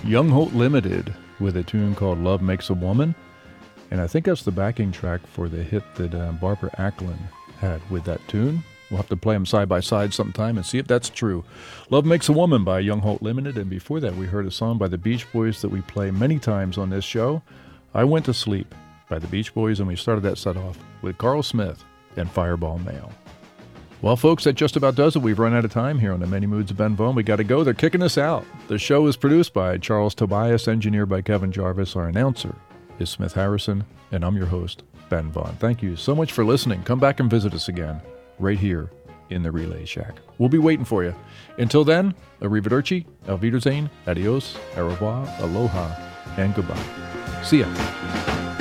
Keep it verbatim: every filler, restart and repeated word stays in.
Young Holt Limited with a tune called Love Makes a Woman. And I think that's the backing track for the hit that uh, Barbara Acklin had with that tune. We'll have to play them side by side sometime and see if that's true. Love Makes a Woman by Young Holt Limited. And before that, we heard a song by the Beach Boys that we play many times on this show, I Went to Sleep by the Beach Boys. And we started that set off with Carl Smith and Fireball Mail. Well, folks, that just about does it. We've run out of time here on the Many Moods of Ben Vaughn. We got to go. They're kicking us out. The show is produced by Charles Tobias, engineered by Kevin Jarvis. Our announcer is Smith Harrison, and I'm your host, Ben Vaughn. Thank you so much for listening. Come back and visit us again, right here in the Relay Shack. We'll be waiting for you. Until then, arrivederci, auf Wiedersehen, adios, au revoir, aloha, and goodbye. See ya.